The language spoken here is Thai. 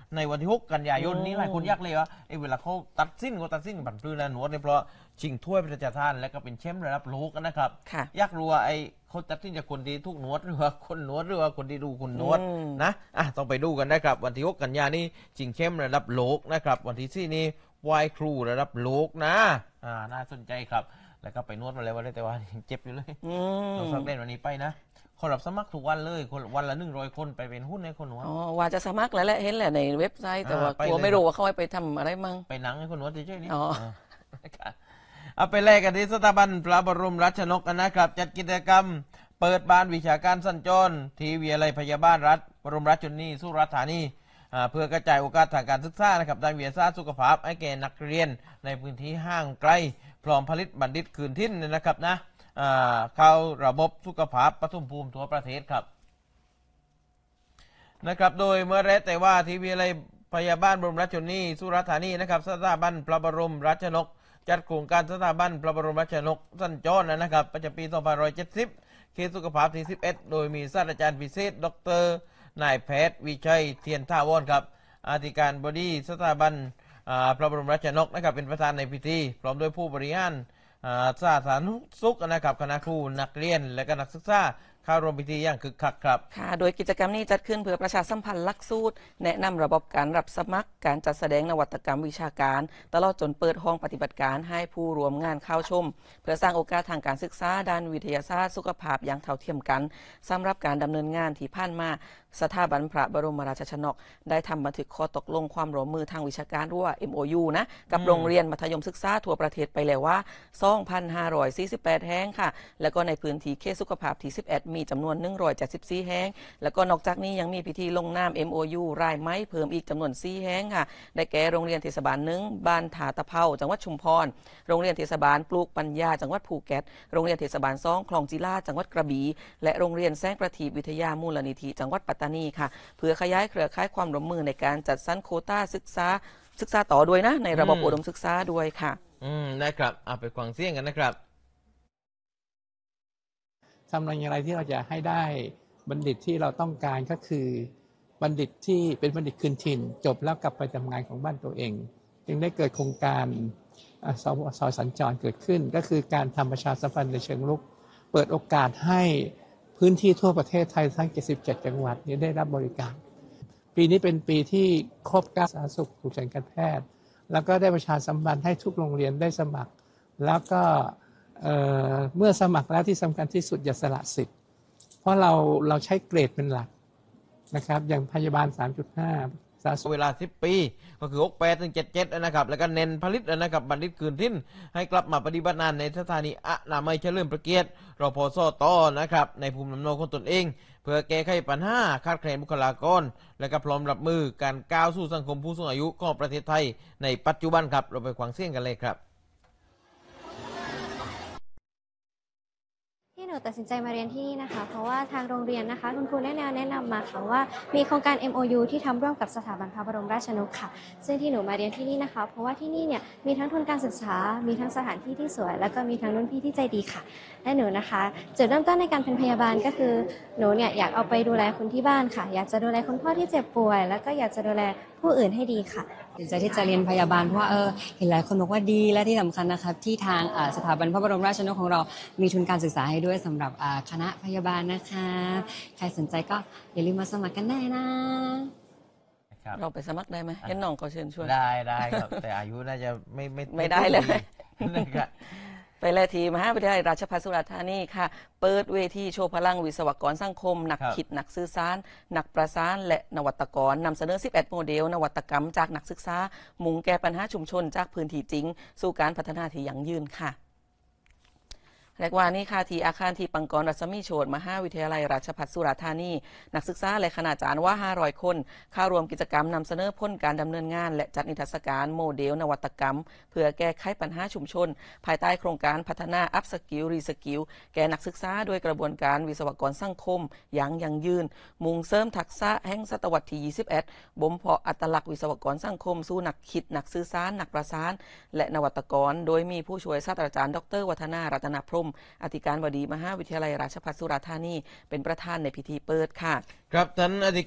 ในวันที่6 กันยายนนี้หลายคนอยากเลยว่าเวลาเขาตัดสินบันปลื้นหนวดเนี่ยเพราะชิงถ้วยพระราชทานและก็เป็นแชมป์ระดับโลกนะครับอยากรู้ว่าเขาตัดสินจากคนที่ทุกหนวดหรือว่าคนหนวดหรือว่าคนที่ดูคนหนวดนะต้องไปดูกันนะครับวันที่6 กันยานี้ชิงแชมป์ระดับโลกนะครับวันที่4นี้ไหว้ครูระดับโลกนะน่าสนใจครับแล้วก็ไปนวดมาแล้ววันนี้แต่ว่าเจ็บอยู่เลยเราสักเด่นวันนี้ไปนะคนรับสมัครทุกวันเลยวันละ100 คนไปเป็นหุ้นในคนหนวดว่าจะสมัครแล้วแหละเห็นแหละในเว็บไซต์แต่ว่ากลัวไม่รู้ว่าเขาไปทำอะไรมั่งไปหนังให้คนหนวดเฉยๆนี่เอาไปแลกกันที่สถาบันพระบรมราชชนกนะครับจัดกิจกรรมเปิดบ้านวิชาการสัญจรที่วิทยาลัยพยาบาลรัฐบรมราชชนนีสุราษฎร์ธานีเพื่อกระจายโอกาสทางการศึกษานะครับด้านวิทยาศาสตร์สุขภาพให้แก่นักเรียนในพื้นที่ห่างไกลพร้อมผลิตบัณฑิตคืนถิ่นนะครับนะเข้าระบบสุขภาพปฐมภูมิทั่วประเทศครับนะครับโดยเมื่อแรกแต่ว่าที่วิทยาลัยพยาบาลบรมราชชนนีสุราษฎร์ธานีนะครับสถาบันพระบรมราชชนกจัดโครงการสถาบันพระบรมราชชนกสัญจรนะครับประจำปี 2570 เขตสุขภาพที่ 11 โดยมีศาสตราจารย์พิเศษดร.นายแพทย์วิชัยเทียนท่าวอนครับอธิการบดีสถาบันพระบรมราชชนกนะครับเป็นประธานในพิธีพร้อมด้วยผู้บริหารสาธารณสุขนะครับคณะครูนักเรียนและก็นักศึกษาเข้าร่วมพิธีอย่างคึกคักครับค่ะโดยกิจกรรมนี้จัดขึ้นเพื่อประชาสัมพันธ์หลักสูตรแนะนำระบบการรับสมัครการจัดแสดงนวัตกรรมวิชาการตลอดจนเปิดห้องปฏิบัติการให้ผู้ร่วมงานเข้าชมเพื่อสร้างโอกาสทางการศึกษาด้านวิทยาศาสตร์สุขภาพอย่างเท่าเทียมกันสำหรับการดำเนินงานที่ผ่านมาสถาบันพระบรมราชชนกได้ทำบันทึกข้อตกลงความร่วมมือทางวิชาการหรือว่า MOU นะกับโรงเรียนมัธยมศึกษาทั่วประเทศไปแล้วว่า 2,548 แห่งค่ะแล้วก็ในพื้นที่เขตสุขภาพที่ 11 มีจำนวน174 แห่งแล้วก็นอกจากนี้ยังมีพิธีลงนาม MOU รายไม้เพิ่มอีกจำนวน4 แห่งค่ะได้แก่โรงเรียนเทศบาล1บ้านถาตะเภาจังหวัดชุมพรโรงเรียนเทศบาลปลูกปัญญาจังหวัดภูเก็ตโรงเรียนเทศบาล2คลองจิลาจังหวัดกระบี่และโรงเรียนแสงประทีปวิทยามูลนิธิจังหวัดปัตตานีค่ะเพื่อขยายเครือข่ายความร่วมมือในการจัดสรรโควต้าศึกษาต่อด้วยนะในระบบอุดมศึกษาด้วยค่ะนะครับไปฟังเสียงกันนะครับทำอย่างไรที่เราจะให้ได้บัณฑิตที่เราต้องการก็คือบัณฑิตที่เป็นบัณฑิตคืนถิ่นจบแล้วกลับไปทำงานของบ้านตัวเองจึงได้เกิดโครงการสวส.สัญจรเกิดขึ้นก็คือการทำประชาสัมพันธ์ในเชิงรุกเปิดโอกาสให้พื้นที่ทั่วประเทศไทยทั้ง77 จังหวัดนี้ได้รับบริการปีนี้เป็นปีที่ครบการสาธารณสุขฉุกเฉินการแพทย์แล้วก็ได้ประชาสัมพันธ์ให้ทุกโรงเรียนได้สมัครแล้วก็เมื่อสมัครแล้วที่สำคัญที่สุดอย่าสละสิทธิ์เพราะเราใช้เกรดเป็นหลักนะครับอย่างพยาบาล 3.5 เวลา10 ปีก็คือ68 ถึง 77นะครับแล้วก็เน้นผลิตนะครับบัณฑิตคืนถิ่นให้กลับมาปฏิบัติงานในสถานีอนามัยเฉลิมพระเกียรติรพสตนะครับในภูมิลำเนาของตนเองเพื่อแก้ไขปัญหาขาดแคลนบุคลากรและก็พร้อมรับมือการก้าวสู่สังคมผู้สูงอายุของประเทศไทยในปัจจุบันครับเราไปฟังเสียงกันเลยครับที่หนูตัดสินใจมาเรียนที่นี่นะคะเพราะว่าทางโรงเรียนนะคะคุณครูแนะนำมาค่ะว่ามีโครงการ MOU ที่ทำร่วมกับสถาบันพระบรมราชชนกค่ะซึ่งที่หนูมาเรียนที่นี่นะคะเพราะว่าที่นี่เนี่ยมีทั้งทุนการศึกษามีทั้งสถานที่ที่สวยแล้วก็มีทั้งรุ่นพี่ที่ใจดีค่ะและหนูนะคะจุดเริ่มต้นในการเป็นพยาบาลก็คือหนูเนี่ยอยากเอาไปดูแลคนที่บ้านค่ะอยากจะดูแลคุณพ่อที่เจ็บป่วยแล้วก็อยากจะดูแลผู้อื่นให้ดีค่ะตัดสินใจที่จะเรียนพยาบาลเพราะว่าเห็นหลายคนบอกว่าดีและที่สำคัญนะคะที่ทางสถาบันพระบรมราชชนกของเรามีทุนการศึกษาให้ด้วยสำหรับคณะพยาบาลนะคะใครสนใจก็อย่าลืมมาสมัครกันได้นะเราไปสมัครได้ไหมเห็นน้องก็เชิญชวนได้ครับแต่อายุน่าจะไม่ได้เลยไปแลทีมหาวิทยาลัยราชภัฏสุราษฎร์ธานีค่ะเปิดเวทีโชว์พลังวิศวกรสังคมนักคิดนักสื่อสารนักประสานและนวัตกรนำเสนอ11 โมเดลนวัตกรรมจากนักศึกษามุ่งแก้ปัญหาชุมชนจากพื้นที่จริงสู่การพัฒนาที่ยั่งยืนค่ะเรียกว่านี่ค่ะที่อาคารที่ปังกรรัศมีโชติมหาวิทยาลัยราชภัฏสุราษฎร์ธานีนักศึกษาและคณาจารย์ว่า500 คนเข้าร่วมกิจกรรมนำเสนอผลการดำเนินงานและจัดนิทรรศการโมเดลนวัตกรรมเพื่อแก้ไขปัญหาชุมชนภายใต้โครงการพัฒนาอัพสกิลรีสกิลแก่นักศึกษาโดยกระบวนการวิศวกรสังคมอย่างยั่งยืนมุ่งเสริมทักษะแห่งศตวรรษที่ 21 บ่มเพาะอัตลักษณ์วิศวกรสังคมสู่นักคิดนักสื่อสารนักประสานและนวัตกรโดยมีผู้ช่วยศาสตราจารย์ดร.วัฒนารัตนพรหมอธิการบดีมหาวิทยาลัยราชภัฏสุราษฎร์ธานีเป็นประธานในพิธีเปิดค่ะครับท่านอธิ